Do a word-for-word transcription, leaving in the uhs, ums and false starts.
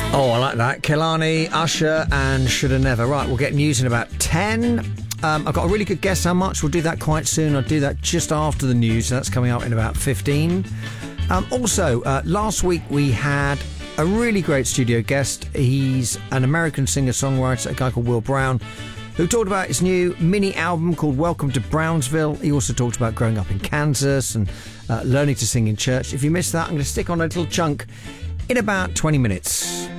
Oh, I like that. Kehlani, Usher and Shoulda Never. Right, we'll get news in about ten. Um, I've got a really good guess how much. We'll do that quite soon. I'll do that just after the news. So that's coming up in about fifteen. Um, also, uh, last week we had a really great studio guest. He's an American singer-songwriter, a guy called Will Brown, who talked about his new mini album called Welcome to Brownsville. He also talked about growing up in Kansas and uh, learning to sing in church. If you missed that, I'm going to stick on a little chunk in about twenty minutes.